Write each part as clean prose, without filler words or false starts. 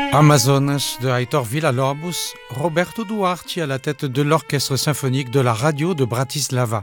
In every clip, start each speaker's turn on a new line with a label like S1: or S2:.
S1: Amazonas de Aitor Villa-Lobos, Roberto Duarte à la tête de l'orchestre symphonique de la radio de Bratislava.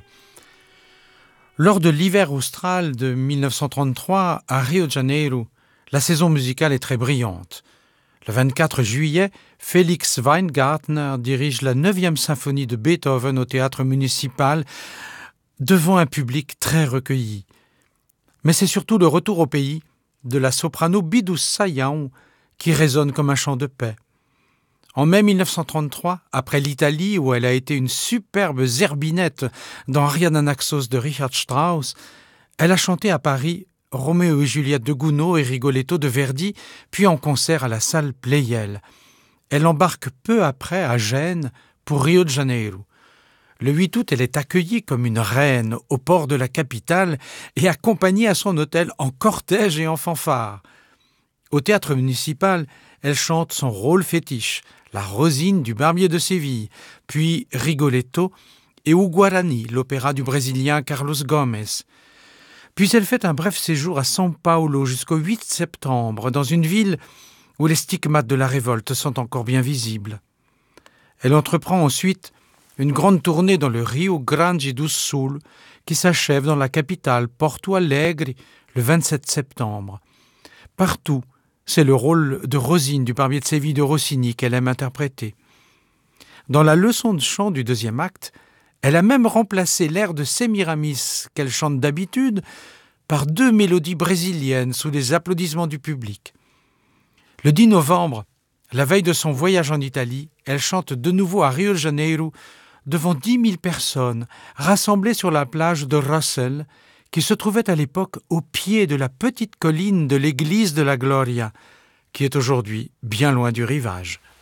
S1: Lors de l'hiver austral de 1933 à Rio de Janeiro, la saison musicale est très brillante. Le 24 juillet, Félix Weingartner dirige la 9e symphonie de Beethoven au théâtre municipal devant un public très recueilli. Mais c'est surtout le retour au pays de la soprano Bidou Sayão qui résonne comme un chant de paix. En mai 1933, après l'Italie où elle a été une superbe zerbinette dans Ariane Naxos de Richard Strauss, elle a chanté à Paris Roméo et Juliette de Gounod et Rigoletto de Verdi, puis en concert à la salle Pleyel. Elle embarque peu après à Gênes pour Rio de Janeiro. Le 8 août, elle est accueillie comme une reine au port de la capitale et accompagnée à son hôtel en cortège et en fanfare. Au théâtre municipal, elle chante son rôle fétiche, la Rosine du Barbier de Séville, puis Rigoletto et O Guarani, l'opéra du Brésilien Carlos Gomes. Puis elle fait un bref séjour à São Paulo jusqu'au 8 septembre, dans une ville où les stigmates de la révolte sont encore bien visibles. Elle entreprend ensuite une grande tournée dans le Rio Grande do Sul qui s'achève dans la capitale Porto Alegre le 27 septembre. Partout, c'est le rôle de Rosine du Barbier de Séville de Rossini qu'elle aime interpréter. Dans la leçon de chant du 2e acte, elle a même remplacé l'air de Semiramis qu'elle chante d'habitude par 2 mélodies brésiliennes sous les applaudissements du public. Le 10 novembre, la veille de son voyage en Italie, elle chante de nouveau à Rio de Janeiro devant 10 000 personnes rassemblées sur la plage de Russell, qui se trouvait à l'époque au pied de la petite colline de l'église de la Gloria, qui est aujourd'hui bien loin du rivage.